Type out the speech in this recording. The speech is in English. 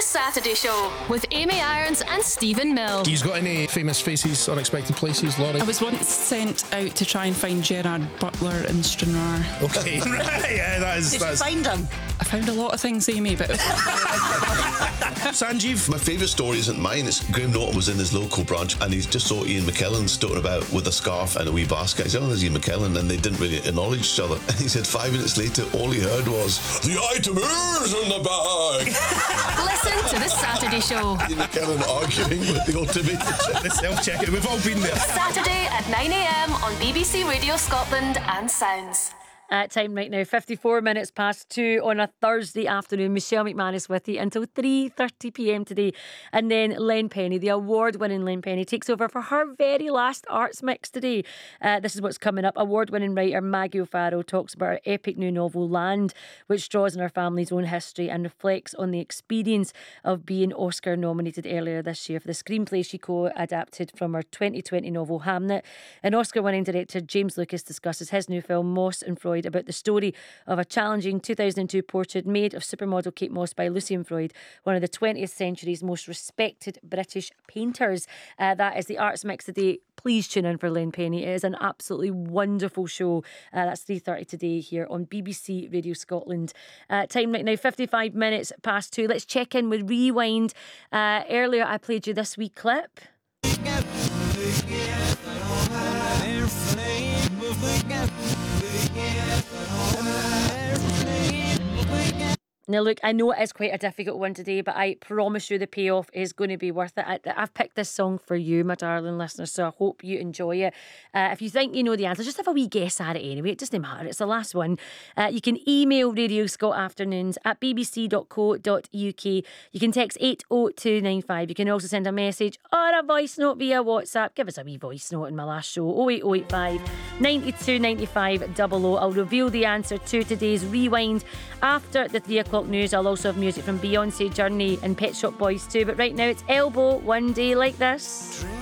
Saturday Show with Amy Irons and Stephen Mill. He's got any famous faces, unexpected places, Laurie? I was once sent out to try and find Gerard Butler in Stranraer. Okay, right, yeah, that's... Did you find him? I found a lot of things, Amy, but... Sanjeev? My favourite story isn't mine. It's Graham Norton was in his local branch and he just saw Ian McKellen stoating about with a scarf and a wee basket. He said, oh, there's Ian McKellen, and they didn't really acknowledge each other. And he said 5 minutes later, all he heard was, the item is in the bag. Listen to the Saturday Show. Ian McKellen arguing with the automated The self-checkout, we've all been there. Saturday at 9 a.m. on BBC Radio Scotland and Sounds. Time right now, 54 minutes past 2 on a Thursday afternoon. Michelle McManus with you until 3:30pm today. And then Len Penny, the award-winning Len Penny, takes over for her very last Arts Mix today. This is what's coming up. Award-winning writer Maggie O'Farrell talks about her epic new novel, Land, which draws on her family's own history and reflects on the experience of being Oscar-nominated earlier this year for the screenplay she co-adapted from her 2020 novel, Hamnet. And Oscar-winning director James Lucas discusses his new film, Moss and Freud, about the story of a challenging 2002 portrait made of supermodel Kate Moss by Lucian Freud, one of the 20th century's most respected British painters. That is the Arts Mix today. Please tune in for Len Penny. It is an absolutely wonderful show. That's 3:30 today here on BBC Radio Scotland. Time right now, 55 minutes past 2. Let's check in with Rewind. Earlier I played you this wee clip. Now look, I know it is quite a difficult one today, but I promise you the payoff is going to be worth it. I've picked this song for you, my darling listeners, so I hope you enjoy it. If you think you know the answer, just have a wee guess at it anyway. It doesn't matter, it's the last one. You can email Radio Scott Afternoons at bbc.co.uk. You can text 80295. You can also send a message or a voice note via WhatsApp. Give us a wee voice note in my last show, 08085 92 95 00. I'll reveal the answer to today's Rewind after the 3 o'clock news. I'll also have music from Beyonce, Journey and Pet Shop Boys too. But right now it's Elbow, One Day Like This.